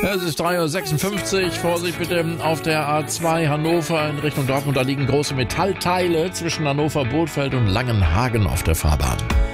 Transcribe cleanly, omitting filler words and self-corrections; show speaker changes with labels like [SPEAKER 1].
[SPEAKER 1] Es ist 3:56 Uhr. Vorsicht bitte auf der A2 Hannover in Richtung Dortmund. Da liegen große Metallteile zwischen Hannover, Bothfeld und Langenhagen auf der Fahrbahn.